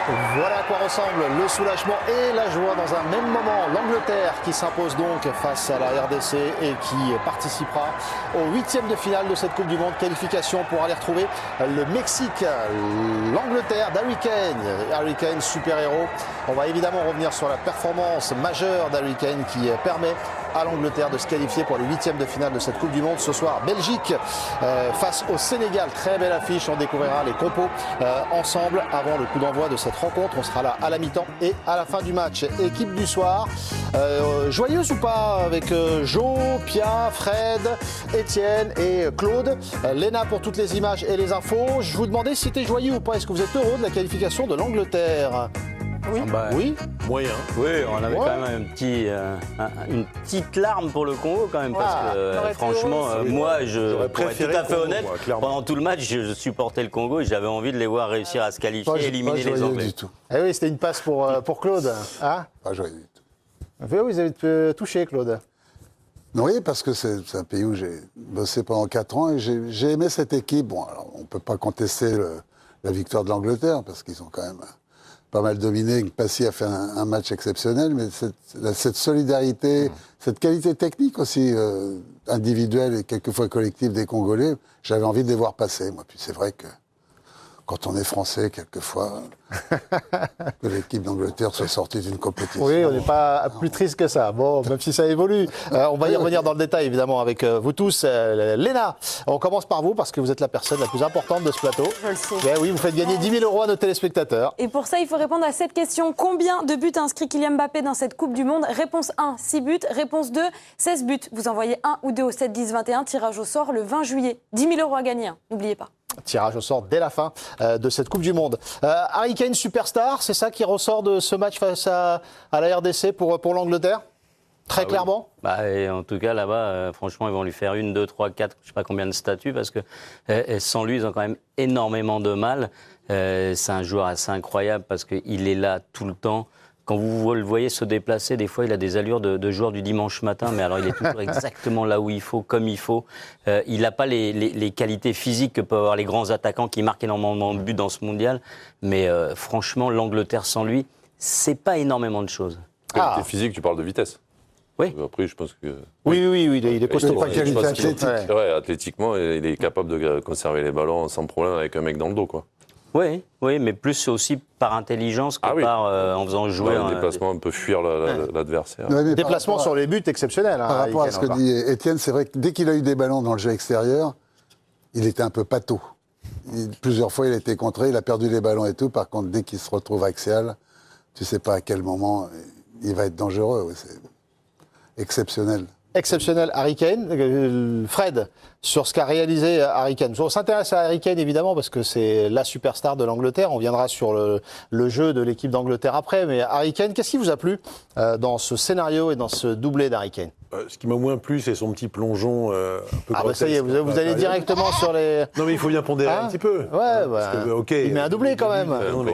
Voilà à quoi ressemble le soulagement et la joie dans un même moment. L'Angleterre qui s'impose donc face à la RDC et qui participera au 8e de finale de cette Coupe du Monde. Qualification pour aller retrouver le Mexique. L'Angleterre d'Harry Kane. Harry Kane, super-héros. On va évidemment revenir sur la performance majeure d'Harry Kane qui permet à l'Angleterre de se qualifier pour les 8e de finale de cette Coupe du Monde. Ce soir, Belgique face au Sénégal. Très belle affiche. On découvrira les compos ensemble avant le coup d'envoi de cette rencontre. On sera là à la mi-temps et à la fin du match. Équipe du soir, joyeuse ou pas avec Jo, Pia, Fred, Étienne et Claude. Léna pour toutes les images et les infos. Je vous demandais si c'était joyeux ou pas. Est-ce que vous êtes heureux de la qualification de l'Angleterre ? Oui. Oui. Moyen. Oui, on avait quand même une petite larme pour le Congo quand même parce que franchement, moi, pour être tout à fait honnête, pendant tout le match, je supportais le Congo et j'avais envie de les voir réussir à se qualifier et éliminer les Anglais. Du tout. Eh oui, c'était une passe pour Claude. Hein, Pas joyeux du tout. oui, vous avez touché, Claude. Oui, parce que c'est un pays où j'ai bossé pendant 4 ans et j'ai aimé cette équipe. Bon, alors, on ne peut pas contester la victoire de l'Angleterre parce qu'ils ont quand même pas mal dominé. Passy a fait un match exceptionnel, mais cette solidarité, cette qualité technique aussi individuelle et quelquefois collective des Congolais, j'avais envie de les voir passer. Moi, puis c'est vrai que quand on est français, quelquefois, que l'équipe d'Angleterre soit sortie d'une compétition. Oui, on n'est pas plus triste que ça. Bon, même si ça évolue. On va y revenir dans le détail, évidemment, avec vous tous. Léna, on commence par vous, parce que vous êtes la personne la plus importante de ce plateau. Je le sais. Eh oui, vous faites gagner 10 000 € à nos téléspectateurs. Et pour ça, il faut répondre à cette question. Combien de buts a inscrit Kylian Mbappé dans cette Coupe du Monde ? Réponse 1, 6 buts. Réponse 2, 16 buts. Vous envoyez 1 ou 2 au 7 10 21. Tirage au sort le 20 juillet. 10 000 € à gagner, n'oubliez pas. Tirage au sort dès la fin de cette Coupe du Monde. Harry Kane, superstar, c'est ça qui ressort de ce match face à la RDC pour l'Angleterre ? Très clairement. Et en tout cas, là-bas, franchement, ils vont lui faire 1, 2, 3, 4, je ne sais pas combien de statues, parce que sans lui, ils ont quand même énormément de mal. C'est un joueur assez incroyable, parce qu'il est là tout le temps. Quand vous le voyez se déplacer, des fois, il a des allures de joueur du dimanche matin, mais alors il est toujours exactement là où il faut, comme il faut. Il n'a pas les qualités physiques que peuvent avoir les grands attaquants qui marquent énormément de buts dans ce mondial. Mais franchement, l'Angleterre sans lui, c'est pas énormément de choses. Qualité physique, tu parles de vitesse. Oui. Après, je pense que... Oui, il est costaud. Pas qualité athlétique. Ouais, athlétiquement, il est capable de conserver les ballons sans problème avec un mec dans le dos, quoi. Oui, mais plus aussi par intelligence que en faisant jouer. Un déplacement, un peu fuir l'adversaire. Ouais, Déplacement sur les buts exceptionnel. Par rapport à ce que dit Étienne, c'est vrai que dès qu'il a eu des ballons dans le jeu extérieur, il était un peu pâteau. Plusieurs fois, il a été contré, il a perdu les ballons et tout. Par contre, dès qu'il se retrouve axial, tu ne sais pas à quel moment il va être dangereux. Ouais, c'est exceptionnel. Exceptionnel Harry Kane. Fred, sur ce qu'a réalisé Harry Kane. On s'intéresse à Harry Kane évidemment parce que c'est la superstar de l'Angleterre. On viendra sur le jeu de l'équipe d'Angleterre après. Mais Harry Kane, qu'est-ce qui vous a plu dans ce scénario et dans ce doublé d'Harry Kane ? Ce qui m'a moins plu, c'est son petit plongeon un peu grotesque. Ça y est, vous allez directement sur les... Non, mais il faut bien pondérer un petit peu. Il met un doublé quand même.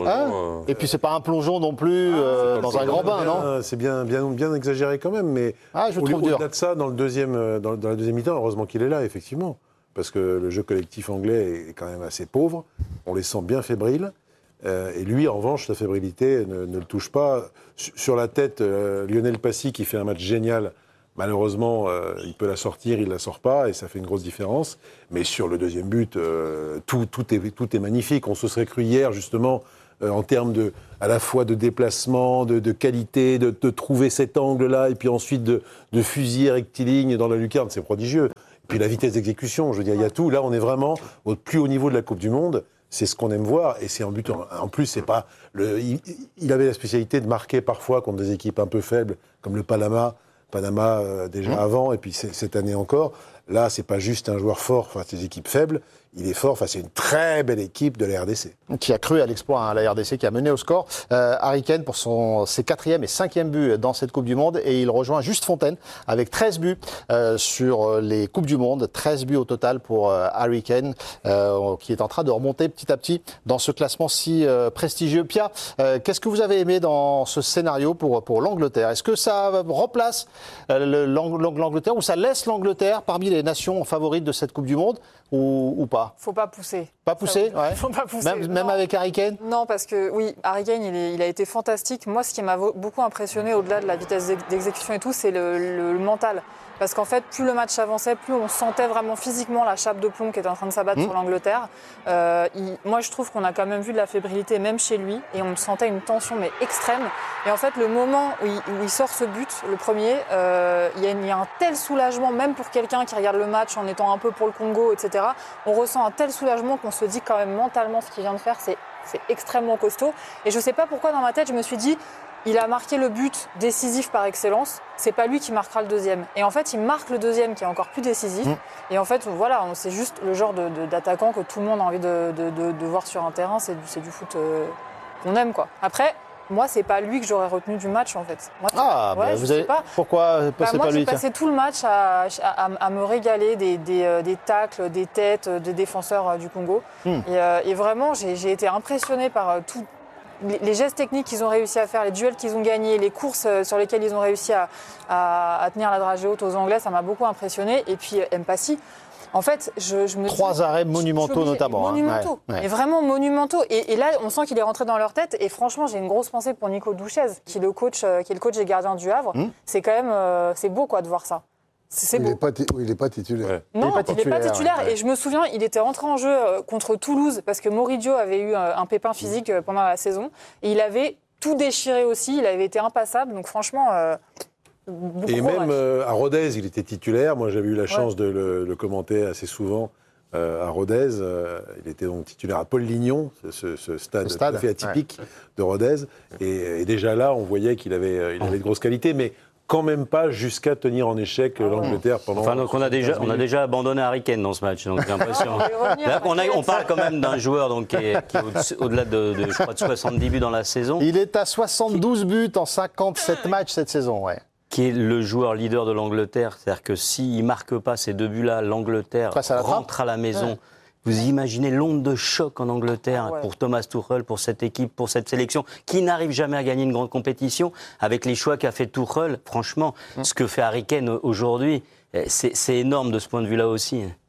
Et puis c'est pas un plongeon non plus dans un grand bain, non ? C'est bien exagéré quand même, mais je trouve dur. Au-delà de ça, dans la deuxième mi-temps, heureusement qu'il est là, effectivement, parce que le jeu collectif anglais est quand même assez pauvre. On les sent bien fébriles. Et lui, en revanche, sa fébrilité ne le touche pas. Sur la tête, Lionel Passy, qui fait un match génial. Malheureusement, il peut la sortir, il ne la sort pas, et ça fait une grosse différence. Mais sur le deuxième but, tout est magnifique. On se serait cru hier, justement, en termes à la fois de déplacement, de qualité, de trouver cet angle-là, et puis ensuite de fusiller rectiligne dans la lucarne, c'est prodigieux. Et puis la vitesse d'exécution, je veux dire, il y a tout. Là, on est vraiment au plus haut niveau de la Coupe du Monde. C'est ce qu'on aime voir, et c'est un but. En plus, c'est pas il avait la spécialité de marquer parfois contre des équipes un peu faibles, comme le Panama déjà avant, et puis cette année encore. Là, c'est pas juste un joueur fort face à des équipes faibles, il est fort face à une très belle équipe de la RDC. Qui a cru à l'exploit, la RDC qui a mené au score. Harry Kane pour ses 4e et 5e buts dans cette Coupe du Monde, et il rejoint Juste Fontaine avec 13 buts sur les Coupes du Monde, 13 buts au total pour Harry Kane, qui est en train de remonter petit à petit dans ce classement si prestigieux. Pia, qu'est-ce que vous avez aimé dans ce scénario pour l'Angleterre ? Est-ce que ça remplace l'Angleterre, ou ça laisse l'Angleterre parmi les nations favorites de cette Coupe du Monde ? ou pas? Faut pas pousser. Pas pousser, ouais. Faut pas pousser. Même avec Harry Kane? Non, parce que oui, Harry Kane, il a été fantastique. Moi, ce qui m'a beaucoup impressionné, au-delà de la vitesse d'exécution et tout, c'est le mental. Parce qu'en fait, plus le match avançait, plus on sentait vraiment physiquement la chape de plomb qui était en train de s'abattre sur l'Angleterre. Moi, je trouve qu'on a quand même vu de la fébrilité, même chez lui, et on sentait une tension mais extrême. Et en fait, le moment où il sort ce but, le premier, il y a un tel soulagement, même pour quelqu'un qui regarde le match en étant un peu pour le Congo, etc. On ressent un tel soulagement qu'on se dit quand même mentalement ce qu'il vient de faire, c'est extrêmement costaud. Et je ne sais pas pourquoi dans ma tête, je me suis dit, il a marqué le but décisif par excellence, c'est pas lui qui marquera le deuxième. Et en fait, il marque le deuxième qui est encore plus décisif. Et en fait, voilà, c'est juste le genre d'attaquant que tout le monde a envie de voir sur un terrain. C'est du foot qu'on aime, quoi. Après, moi, c'est pas lui que j'aurais retenu du match, en fait. Moi, vous avez... Pourquoi c'est moi, pas lui? j'ai passé tout le match à me régaler des tacles, des têtes des défenseurs du Congo. Et vraiment, j'ai été impressionnée par tout. Les gestes techniques qu'ils ont réussi à faire, les duels qu'ils ont gagnés, les courses sur lesquelles ils ont réussi à tenir la dragée haute aux Anglais, ça m'a beaucoup impressionné. Et puis Mpassi, en fait, je me dis... 3 arrêts monumentaux notamment. Monumentaux, mais vraiment monumentaux. Et là, on sent qu'il est rentré dans leur tête. Et franchement, j'ai une grosse pensée pour Nico Douchez, qui est le coach des gardiens du Havre. C'est quand même c'est beau quoi, de voir ça. C'est beau. Il n'est pas titulaire. Ouais. Non, il n'est pas titulaire. Ouais. Et je me souviens, il était rentré en jeu contre Toulouse parce que Moridio avait eu un pépin physique pendant la saison. Et il avait tout déchiré aussi. Il avait été impassable. Donc franchement, et même à Rodez, il était titulaire. Moi, j'avais eu la chance de le commenter assez souvent à Rodez. Il était donc titulaire à Paul-Lignon, ce stade tout à fait atypique de Rodez. Et déjà là, on voyait qu'il avait de grosses qualités. Mais quand même pas jusqu'à tenir en échec l'Angleterre pendant... Enfin, donc on a déjà abandonné Harry Kane dans ce match, donc j'ai l'impression. Là, on parle quand même d'un joueur donc, qui est au-delà de, je crois, de 70 buts dans la saison. Il est à 72 buts en 57 matchs cette saison, ouais. Qui est le joueur leader de l'Angleterre. C'est-à-dire que s'il ne marque pas ces 2 buts-là, l'Angleterre rentre à la maison. Ouais. Vous imaginez l'onde de choc en Angleterre pour Thomas Tuchel, pour cette équipe, pour cette sélection, qui n'arrive jamais à gagner une grande compétition, avec les choix qu'a fait Tuchel. Franchement, ce que fait Harry Kane aujourd'hui, c'est énorme de ce point de vue-là aussi. Joe ?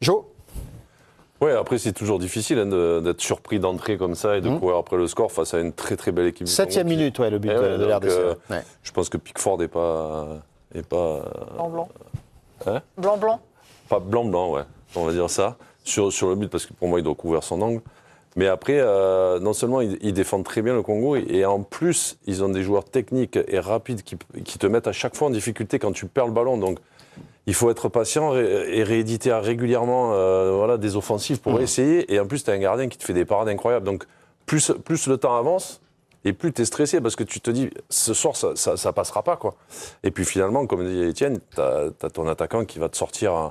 Oui, après c'est toujours difficile d'être surpris d'entrer comme ça et de courir après le score face à une très très belle équipe. 7e minute, le but de l'RDC. Je pense que Pickford n'est pas... Blanc-blanc. Hein ? Blanc-blanc. Pas blanc-blanc, ouais, on va dire ça. Sur le but, parce que pour moi, il doit couvrir son angle. Mais après, non seulement ils défendent très bien le Congo, et en plus, ils ont des joueurs techniques et rapides qui te mettent à chaque fois en difficulté quand tu perds le ballon. Donc, il faut être patient et rééditer régulièrement des offensives pour essayer. Et en plus, tu as un gardien qui te fait des parades incroyables. Donc, plus le temps avance, et plus tu es stressé, parce que tu te dis, ce soir, ça passera pas, quoi. Et puis finalement, comme dit Étienne, tu as ton attaquant qui va te sortir...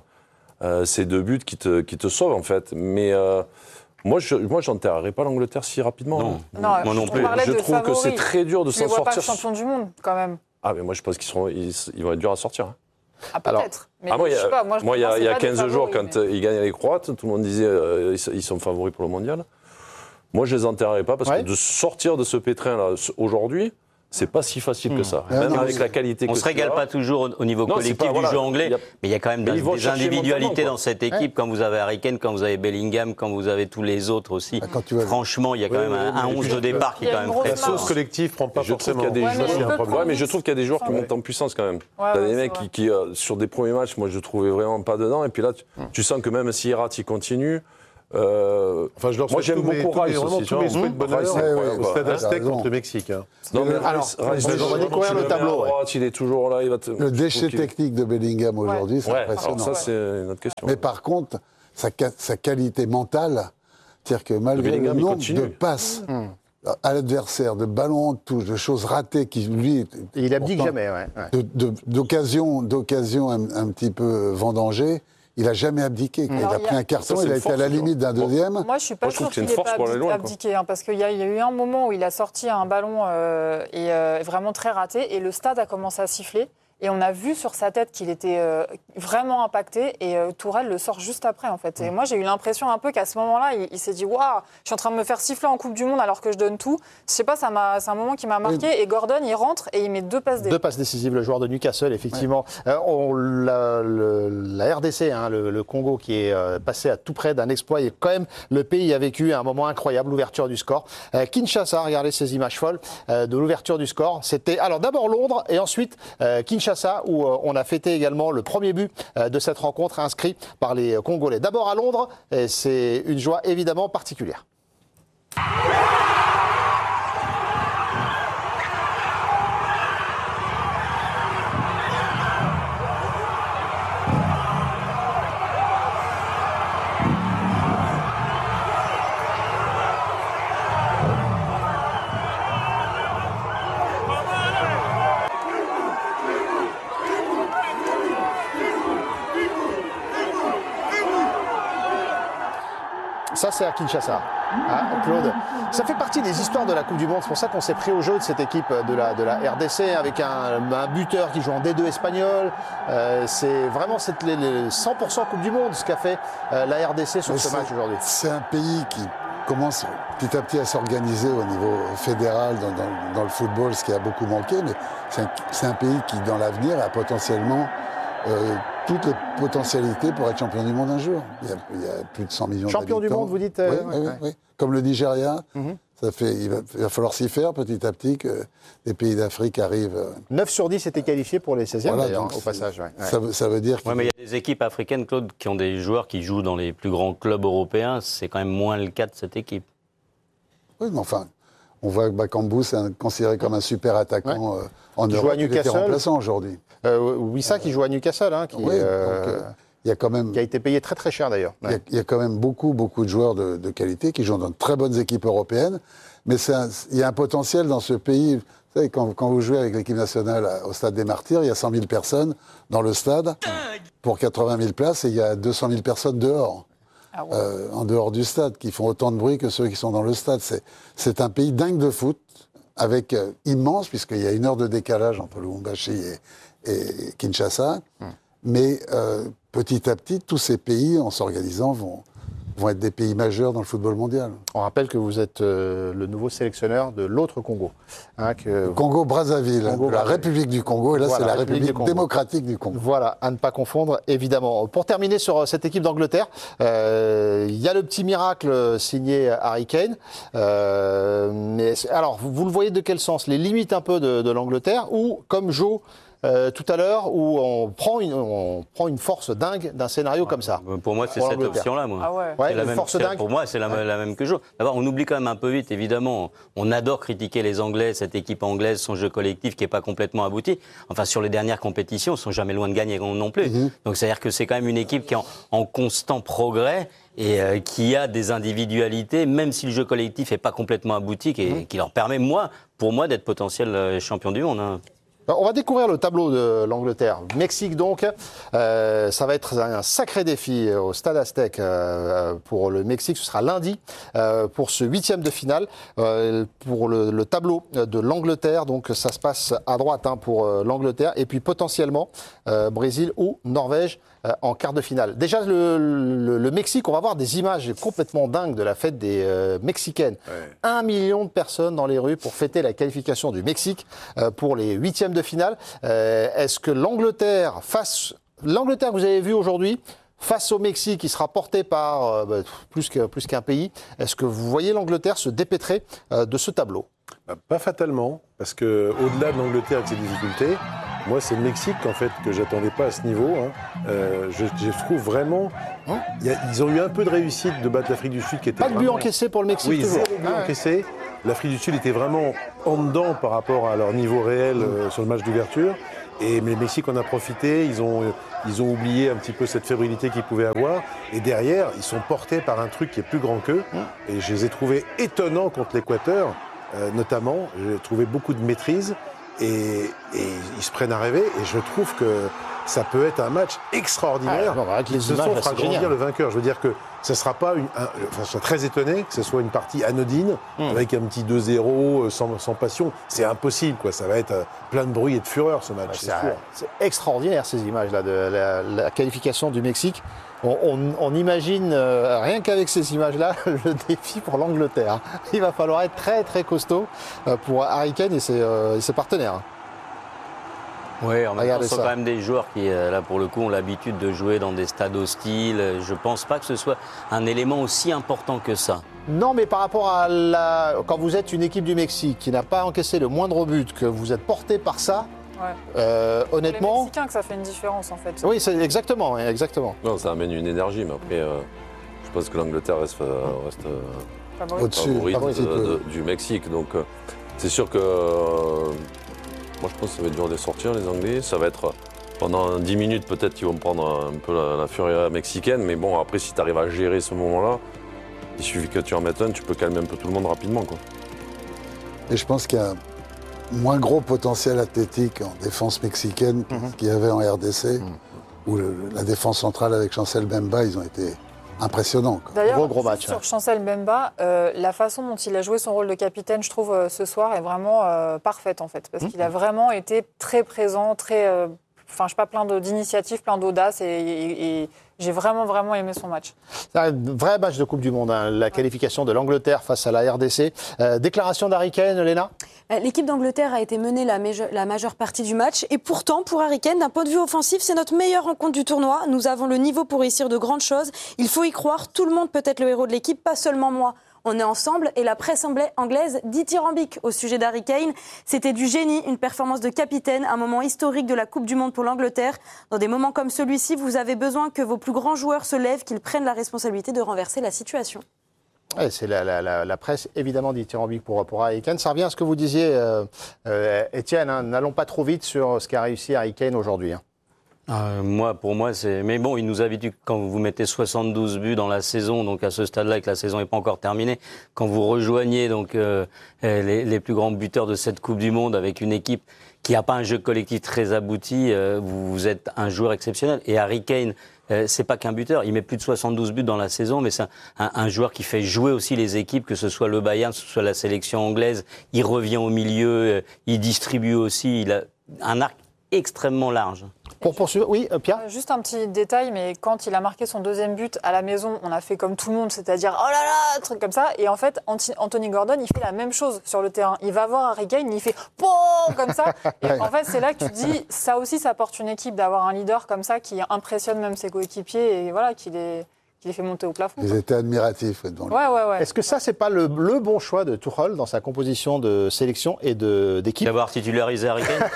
ces 2 buts qui te sauvent, en fait. Mais moi, j'enterrerai pas l'Angleterre si rapidement. Non, moi non plus. Je trouve que c'est très dur de s'en sortir. Tu ne vois pas champion du monde, quand même. Ah, mais moi, je pense qu'ils vont être durs à sortir. Hein. Ah, peut-être. Moi, il y a 15 jours, quand ils gagnaient les Croates, tout le monde disait ils sont favoris pour le mondial. Moi, je les enterrerai pas, parce que de sortir de ce pétrin-là aujourd'hui, c'est pas si facile que ça. Même avec la qualité on se régale pas toujours au niveau collectif du jeu anglais, mais il y a quand même des individualités dans cette équipe. Quand vous avez Harry Kane, quand vous avez Bellingham, quand vous avez tous les autres aussi. Franchement, il y a quand même un 11 de départ qui est quand même très fort. La sauce collective prend pas forcément. Mais je trouve qu'il y a des joueurs qui montent en puissance quand même. T'as des mecs qui sur des premiers matchs, moi je trouvais vraiment pas dedans. Et puis là, tu sens que même s'ils ratent, ils continuent. Moi j'aime beaucoup Rice aussi. Tous mes souhaits de bonheur au Stade Aztec contre le Mexique. Non, mais Rice, on va découvrir le tableau. Il est toujours là. Le déchet technique de Bellingham aujourd'hui, c'est impressionnant. Alors ça, c'est une autre question. Mais par contre, sa qualité mentale, c'est-à-dire que malgré le nombre de passes à l'adversaire, de ballons en touche, de choses ratées qui lui... Il abdique jamais, d'occasions un petit peu vendangées, il n'a jamais abdiqué. Il a pris un carton, il a été à la limite d'un deuxième. Moi, je ne suis pas sûre qu'il n'ait pas abdiqué, parce qu'il y a eu un moment où il a sorti un ballon vraiment très raté, et le stade a commencé à siffler. Et on a vu sur sa tête qu'il était vraiment impacté et Tourelle le sort juste après en fait. Et moi j'ai eu l'impression un peu qu'à ce moment-là, il s'est dit waouh, je suis en train de me faire siffler en Coupe du Monde alors que je donne tout. Je sais pas, c'est un moment qui m'a marqué. Et Gordon il rentre et il met 2 passes décisives. 2 passes décisives, le joueur de Newcastle effectivement. La RDC, hein, le Congo qui est passé à tout près d'un exploit et quand même le pays a vécu un moment incroyable, l'ouverture du score. Kinshasa, regardez ces images folles de l'ouverture du score. C'était alors d'abord Londres et ensuite Kinshasa où on a fêté également le premier but de cette rencontre inscrit par les Congolais. D'abord à Londres, et c'est une joie évidemment particulière. Ça, c'est à Kinshasa. Ah, Claude, ça fait partie des histoires de la Coupe du Monde. C'est pour ça qu'on s'est pris au jeu de cette équipe de la RDC avec un buteur qui joue en D2 espagnol. C'est vraiment les 100% Coupe du Monde ce qu'a fait la RDC sur ce match aujourd'hui. C'est un pays qui commence petit à petit à s'organiser au niveau fédéral dans le football, ce qui a beaucoup manqué. Mais c'est un pays qui, dans l'avenir, a potentiellement toutes les potentialités pour être champion du monde un jour. Il y a plus de 100 millions d'habitants. Champion du monde, vous dites Oui. Comme le Nigeria, il va falloir s'y faire petit à petit que les pays d'Afrique arrivent. 9 sur 10 étaient qualifiés pour les 16e d'ailleurs, au passage. Ça veut dire mais il y a des équipes africaines, Claude, qui ont des joueurs qui jouent dans les plus grands clubs européens. C'est quand même moins le cas de cette équipe. Oui, mais enfin, on voit que Bakambu, c'est considéré comme un super attaquant en Europe. Il était remplaçant aujourd'hui. Wissa qui joue à Newcastle, hein, il y a quand même, qui a été payé très très cher d'ailleurs. Il y a quand même beaucoup de joueurs de qualité qui jouent dans de très bonnes équipes européennes. Mais il y a un potentiel dans ce pays. Vous savez, quand vous jouez avec l'équipe nationale au Stade des Martyrs, il y a 100 000 personnes dans le stade pour 80 000 places et il y a 200 000 personnes dehors. Ah ouais. En dehors du stade, qui font autant de bruit que ceux qui sont dans le stade. C'est un pays dingue de foot, avec immense, puisqu'il y a 1 heure de décalage entre Lubumbashi et Kinshasa. Mais petit à petit, tous ces pays, en s'organisant, vont être des pays majeurs dans le football mondial. On rappelle que vous êtes le nouveau sélectionneur de l'autre Congo. Congo-Brazzaville, la République du Congo, et là c'est la République démocratique du Congo. Voilà, à ne pas confondre, évidemment. Pour terminer sur cette équipe d'Angleterre, il y a le petit miracle signé Harry Kane. Mais alors, vous le voyez de quel sens? Les limites un peu de l'Angleterre, ou comme Joe tout à l'heure, où on prend une force dingue d'un scénario comme ça. Pour moi, c'est cette option-là. Force dingue. Pour moi, c'est la même que Joe. D'abord, on oublie quand même un peu vite, évidemment. On adore critiquer les Anglais, cette équipe anglaise, son jeu collectif qui n'est pas complètement abouti. Enfin, sur les dernières compétitions, ils sont jamais loin de gagner non plus. Donc, c'est-à-dire que c'est quand même une équipe qui est en constant progrès et qui a des individualités, même si le jeu collectif n'est pas complètement abouti, qui leur permet, pour moi, d'être potentiel champion du monde. Hein. On va découvrir le tableau de l'Angleterre. Mexique donc, ça va être un sacré défi au Stade Aztec pour le Mexique. Ce sera lundi pour ce 8e de finale. Pour le tableau de l'Angleterre, donc ça se passe à droite pour l'Angleterre. Et puis potentiellement Brésil ou Norvège en quart de finale. Déjà le Mexique, on va voir des images complètement dingues de la fête des Mexicaines. 1 million de personnes dans les rues pour fêter la qualification du Mexique pour les 8e de finale. Est-ce que l'Angleterre que vous avez vu aujourd'hui, face au Mexique, qui sera porté par plus qu'un pays, est-ce que vous voyez l'Angleterre se dépêtrer de ce tableau? Pas fatalement, parce que au-delà de l'Angleterre avec ses difficultés, moi c'est le Mexique en fait que j'attendais pas à ce niveau. Je trouve vraiment, ils ont eu un peu de réussite de battre l'Afrique du Sud qui était pas de but encaissé pour le Mexique. Oui, toujours. 0 but encaissé. L'Afrique du Sud était vraiment en dedans par rapport à leur niveau réel sur le match d'ouverture. Mais le Mexique en a profité, ils ont oublié un petit peu cette fébrilité qu'ils pouvaient avoir. Et derrière, ils sont portés par un truc qui est plus grand qu'eux. Et je les ai trouvés étonnants contre l'Équateur, notamment. J'ai trouvé beaucoup de maîtrise. et ils se prennent à rêver. Et je trouve que ça peut être un match extraordinaire. Avec les Ce images, soir là, fera c'est grandir génial. le vainqueur. Je veux dire que ça ne sera pas je serais très étonné que ce soit une partie anodine, avec un petit 2-0 sans passion. C'est impossible, quoi. Ça va être plein de bruit et de fureur, ce match, c'est sûr. C'est extraordinaire ces images-là de la qualification du Mexique. On imagine, rien qu'avec ces images-là, le défi pour l'Angleterre. Il va falloir être très très costaud pour Harry Kane et ses partenaires. Oui, en même temps, Regardez ce sont ça. quand même des joueurs qui, là, pour le coup, ont l'habitude de jouer dans des stades hostiles. Je ne pense pas que ce soit un élément aussi important que ça. Non, mais par rapport à quand vous êtes une équipe du Mexique qui n'a pas encaissé le moindre but, que vous êtes porté par ça, Les honnêtement... Mexicains que ça fait une différence en fait. Oui, c'est exactement. Non, ça amène une énergie, mais après, je pense que l'Angleterre reste Favori. favorite Favori. du Mexique. Donc, c'est sûr que moi, je pense que ça va être dur de les sortir, les Anglais. Ça va être pendant 10 minutes, peut-être qu'ils vont prendre un peu la furie mexicaine. Mais bon, après, si tu arrives à gérer ce moment-là, il suffit que tu en mettes un, tu peux calmer un peu tout le monde rapidement, quoi. Et je pense qu'il y a un moins gros potentiel athlétique en défense mexicaine qu'il y avait en RDC, où la défense centrale avec Chancel Mbemba, ils ont été impressionnants, quoi. D'ailleurs, Gros match, sur Chancel Mbemba, la façon dont il a joué son rôle de capitaine, je trouve, ce soir, est vraiment parfaite, en fait. Parce qu'il a vraiment été très présent, très... Enfin, je sais pas, plein d'initiatives, plein d'audace, et j'ai vraiment, vraiment aimé son match. C'est un vrai match de Coupe du Monde, hein, la qualification de l'Angleterre face à la RDC. Déclaration d'Harry Kane, Léna ? L'équipe d'Angleterre a été menée la majeure partie du match. Et pourtant, pour Harry Kane, d'un point de vue offensif, c'est notre meilleure rencontre du tournoi. Nous avons le niveau pour réussir de grandes choses. Il faut y croire. Tout le monde peut être le héros de l'équipe, pas seulement moi. On est ensemble et la presse anglaise dithyrambique au sujet d'Harry Kane. C'était du génie, une performance de capitaine, un moment historique de la Coupe du Monde pour l'Angleterre. Dans des moments comme celui-ci, vous avez besoin que vos plus grands joueurs se lèvent, qu'ils prennent la responsabilité de renverser la situation. Ouais, c'est la presse, évidemment, dithyrambique pour Harry Kane. Ça revient à ce que vous disiez, Étienne, hein, n'allons pas trop vite sur ce qu'a réussi Harry Kane aujourd'hui. Hein. Pour moi, c'est. Mais bon, il nous habitue quand vous mettez 72 buts dans la saison, donc à ce stade-là, que la saison n'est pas encore terminée, quand vous rejoignez donc les plus grands buteurs de cette Coupe du Monde avec une équipe qui n'a pas un jeu collectif très abouti, vous êtes un joueur exceptionnel. Et Harry Kane, c'est pas qu'un buteur, il met plus de 72 buts dans la saison, mais c'est un joueur qui fait jouer aussi les équipes, que ce soit le Bayern, que ce soit la sélection anglaise. Il revient au milieu, il distribue aussi, il a un arc extrêmement large. Pour poursuivre, oui, Pierre ? Juste un petit détail, mais quand il a marqué son deuxième but à la maison, on a fait comme tout le monde, c'est-à-dire oh là là, truc comme ça. Et en fait, Anthony Gordon, il fait la même chose sur le terrain. Il va voir Harry Kane, il fait POM comme ça. Et en fait, c'est là que tu te dis, ça aussi, ça porte une équipe d'avoir un leader comme ça qui impressionne même ses coéquipiers et voilà, qui les fait monter au plafond. Ils étaient admiratifs devant lui. Ouais. Est-ce que ça, c'est pas le bon choix de Tuchel dans sa composition de sélection et d'équipe ? D'avoir titularisé Harry Kane.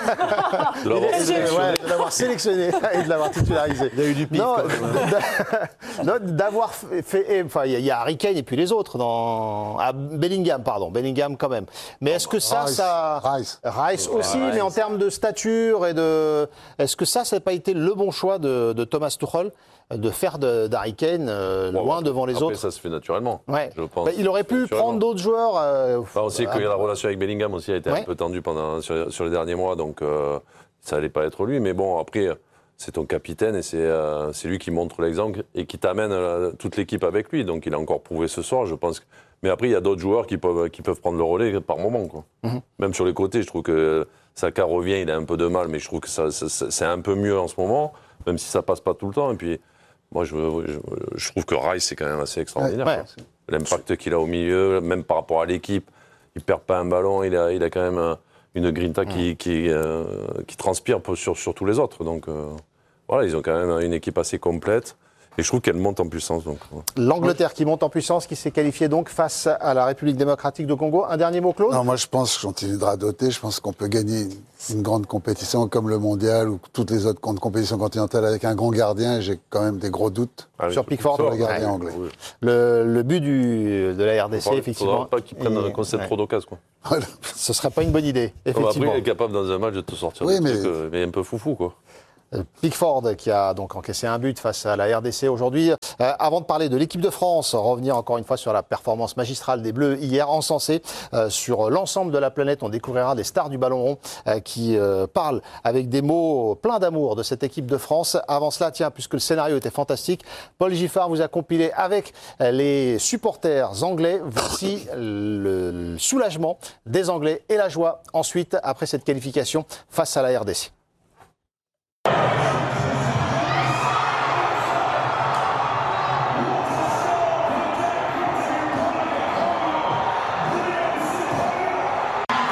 De l'avoir sélectionné. De l'avoir sélectionné et de l'avoir titularisé. Il y a eu du pif. Non, d'avoir fait. Enfin, il y a Harry Kane et puis les autres Bellingham quand même. Mais est-ce que Rice aussi, Rice. mais en termes de stature est-ce que ça n'a pas été le bon choix de Thomas Tuchel de faire d'Harry Kane loin devant les Après, autres? ça se fait naturellement, Ouais. je pense. Bah, il aurait pu prendre d'autres joueurs. On sait que la relation avec Bellingham aussi a été un peu tendue sur les derniers mois, donc ça n'allait pas être lui. Mais bon, après, c'est ton capitaine et c'est lui qui montre l'exemple et qui t'amène toute l'équipe avec lui. Donc il a encore prouvé ce soir, je pense. Mais après, il y a d'autres joueurs qui peuvent prendre le relais par moment, quoi. Même sur les côtés, je trouve que Saka revient, il a un peu de mal, mais je trouve que c'est un peu mieux en ce moment, même si ça passe pas tout le temps. Et puis, moi, je trouve que Rice, c'est quand même assez extraordinaire. Ouais. L'impact qu'il a au milieu, même par rapport à l'équipe, il perd pas un ballon, il a quand même une grinta qui transpire sur tous les autres. Donc voilà, ils ont quand même une équipe assez complète. Et je trouve qu'elle monte en puissance. Donc. L'Angleterre qui monte en puissance, qui s'est qualifiée donc face à la République démocratique de Congo. Un dernier mot, Claude? Non, moi je continue de radoter, je pense qu'on peut gagner une grande compétition comme le mondial ou toutes les autres grandes compétitions continentales avec un grand gardien. J'ai quand même des gros doutes sur Pickford, sur le gardien anglais. Oui. Le but de la RDC, effectivement. Il ne faudra pas qu'ils prennent concède trop d'occasion. Voilà. Ce ne serait pas une bonne idée, effectivement. Après, il est capable dans un match de te sortir Oui, des trucs, mais un peu foufou, quoi. Pickford qui a donc encaissé un but face à la RDC aujourd'hui. Avant de parler de l'équipe de France, revenir encore une fois sur la performance magistrale des Bleus hier, encensée sur l'ensemble de la planète. On découvrira des stars du ballon rond qui parlent avec des mots pleins d'amour de cette équipe de France. Avant cela, tiens, puisque le scénario était fantastique, Paul Giffard vous a compilé avec les supporters anglais. Voici le soulagement des Anglais et la joie ensuite après cette qualification face à la RDC.